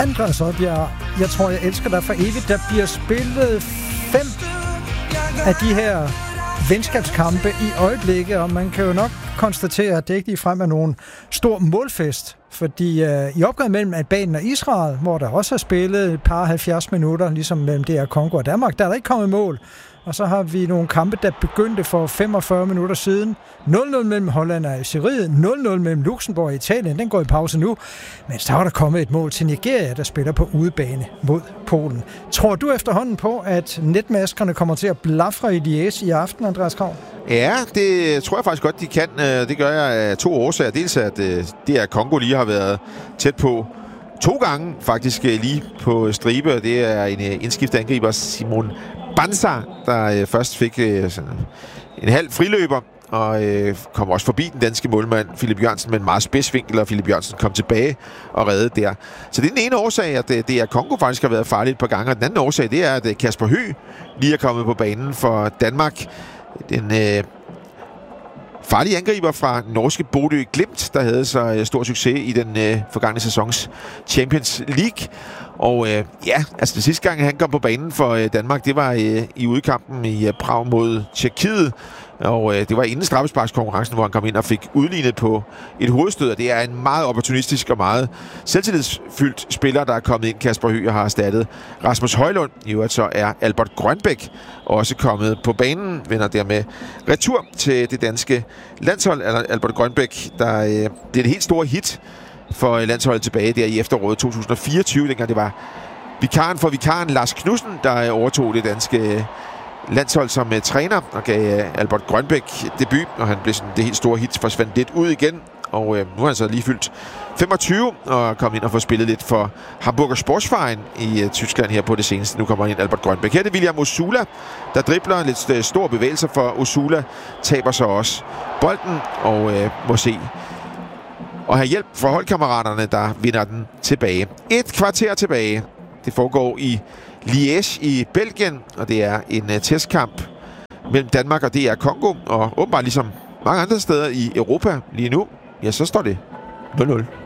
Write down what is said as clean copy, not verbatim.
Andreas Oddbjerg, jeg tror, jeg elsker dig for evigt. Der bliver spillet 5 af de her venskabskampe i øjeblikket, og man kan jo nok konstatere, at det ikke ligefrem er nogen stor målfest, fordi i opgøret mellem Albanien og Israel, hvor der også er spillet et par 70 minutter, ligesom mellem DR Kongo og Danmark, der er der ikke kommet mål. Og så har vi nogle kampe, der begyndte for 45 minutter siden. 0-0 mellem Holland og Algeriet, 0-0 mellem Luxembourg og Italien, den går i pause nu. Men så er der kommet et mål til Nigeria, der spiller på udebane mod Polen. Tror du efterhånden på, at netmaskerne kommer til at blafre i Liège i aften, Andreas Krav? Ja, det tror jeg faktisk godt, de kan. Det gør jeg af 2 årsager. Dels at det er Kongo lige har været tæt på 2 gange, faktisk lige på stribe. Det er en indskiftet angriber, Simon Banza, der først fik en halv friløber og kom også forbi den danske målmand Philip Jørgensen med en meget spidsvinkel, og Philip Jørgensen kom tilbage og reddede der. Så det er den ene årsag, at det er Kongo faktisk har været farligt et par gange, og den anden årsag, det er, at Kasper Høgh lige er kommet på banen for Danmark. Den farlige angriber fra norske Bodø Glimt, der havde så stor succes i den forgangne sæsons Champions League. Og altså det sidste gang, han kom på banen for Danmark, det var i udkampen i Prag mod Tjekkiet. Og det var inden straffesparkskonkurrencen, hvor han kom ind og fik udlignet på et hovedstød. Og det er en meget opportunistisk og meget selvtillidsfyldt spiller, der er kommet ind. Kasper Høgh har erstattet Rasmus Højlund. I øvrigt så er Albert Grønbæk også kommet på banen. Vender dermed retur til det danske landshold. Albert Grønbæk, det er et helt stort hit for landsholdet tilbage der i efteråret 2024. Dengang det var vikaren Lars Knudsen, der overtog det danske landshold som træner og gav Albert Grønbæk debut, og han blev sådan det helt store hit, forsvandt lidt ud igen, og nu har han så lige fyldt 25 og kommet ind og få spillet lidt for Hamburger Sportsverein i Tyskland her på det seneste. Nu kommer ind Albert Grønbæk. Her er det William Osula, der dribler lidt store bevægelser for Osula, taber så også bolden og må se og have hjælp fra holdkammeraterne, der vinder den tilbage. 1 kvarter tilbage. Det foregår i Liège i Belgien, og det er en testkamp mellem Danmark og DR Kongo, og åbenbart ligesom mange andre steder i Europa lige nu, ja, så står det 0-0.